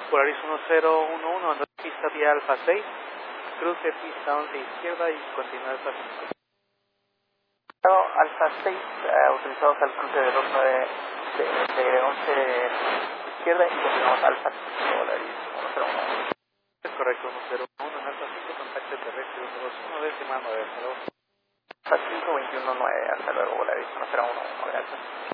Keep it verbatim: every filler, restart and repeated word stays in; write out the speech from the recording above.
Polaris uno cero uno uno, ando en pista vía Alfa seis, cruce pista once izquierda y continúa Alfa cinco. Alfa seis, eh, autorizados al cruce de dos nueve de, de once izquierda y continuamos Alfa cinco, Polaris uno cero uno. Es correcto, uno cero uno en Alfa cinco, contacto terrestre uno dos uno, décima nueve, hasta luego. Alfa cinco, veintiuno nueve, hasta luego, Polaris uno cero uno, gracias.